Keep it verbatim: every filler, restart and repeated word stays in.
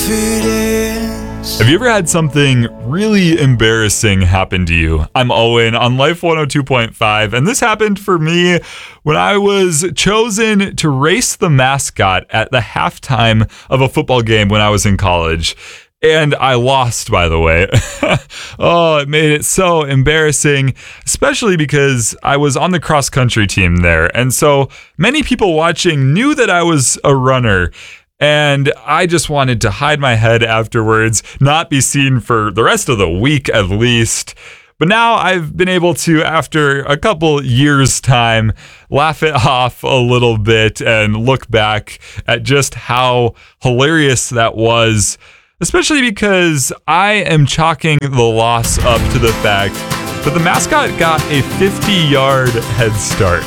confidence. Have you ever had something really embarrassing happen to you? I'm Owen on Life one oh two point five, and this happened for me when I was chosen to race the mascot at the halftime of a football game when I was in college. And I lost, by the way. Oh, it made it so embarrassing, especially because I was on the cross-country team there. And so many people watching knew that I was a runner. And I just wanted to hide my head afterwards, not be seen for the rest of the week at least. But now I've been able to, after a couple years' time, laugh it off a little bit and look back at just how hilarious that was. Especially because I am chalking the loss up to the fact that the mascot got a fifty-yard head start.